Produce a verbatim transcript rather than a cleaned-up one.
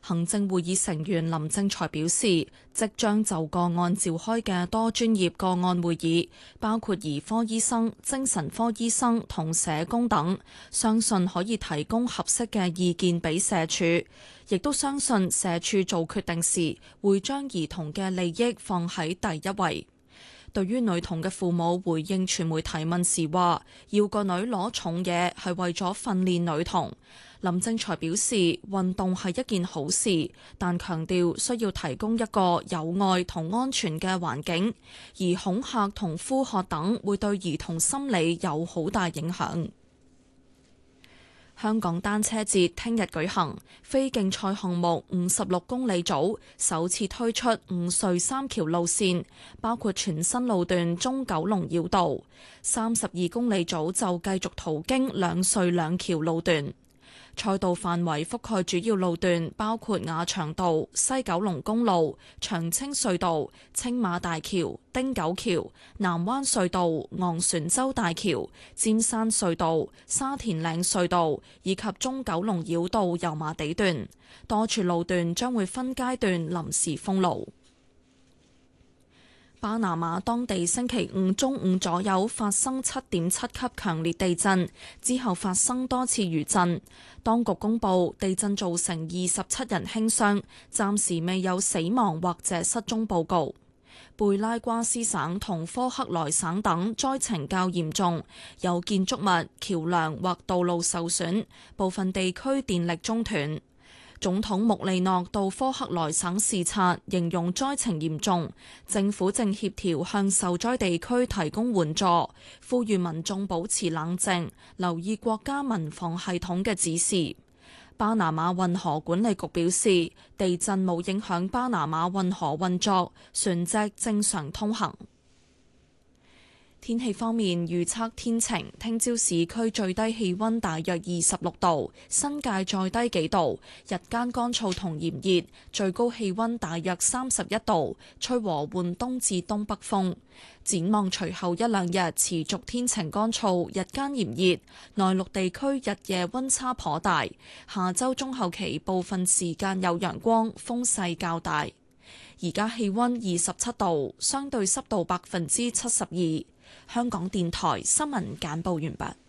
行政會議成員林正財表示，即將就個案召開嘅多專業個案會議，包括兒科醫生、精神科醫生同社工等，相信可以提供合適嘅意見俾社署，亦都相信社署做決定時會將兒童嘅利益放喺第一位。對於女童嘅父母回應傳媒提問時話，要個女攞重嘢係為咗訓練女童。林正財表示，運動係一件好事，但強調需要提供一個有愛同安全嘅環境，而恐嚇同呼喝等會對兒童心理有好大影響。香港單車節聽日舉行，非競賽項目五十六公里組首次推出五隧三橋路線，包括全新路段中九龍繞道；三十二公里組就繼續途經兩隧兩橋路段。賽道範圍覆蓋主要路段，包括亞長道、西九龍公路、長青隧道、青馬大橋、汀九橋、南灣隧道、昂船洲大橋、尖山隧道、沙田嶺隧道以及中九龍繞道油麻地段。多處路段將會分階段臨時封路。巴拿馬當地星期五中午左右發生七點七級強烈地震，之後發生多次餘震。當局公布地震造成二十七人輕傷，暫時未有死亡或者失蹤報告。貝拉瓜斯省同科克萊省等災情較嚴重，有建築物、橋樑或道路受損，部分地區電力中斷。總統穆利諾到科克萊省視察，形容災情嚴重，政府正協調向受災地區提供援助，呼籲民眾保持冷靜，留意國家民防系統嘅指示。巴拿馬運河管理局表示，地震冇影響巴拿馬運河運作，船隻正常通行。天氣方面預測天晴，聽朝市區最低氣溫大約二十六度，新界再低幾度，日間乾燥同炎熱，最高氣溫大約三十一度，吹和緩東至東北風。展望隨後一兩日持續天晴乾燥，日間炎熱，內陸地區日夜溫差頗大。下周中後期部分時間有陽光，風勢較大。而家氣溫二十七度，相對濕度百分之七十二。香港電台新聞簡報完畢。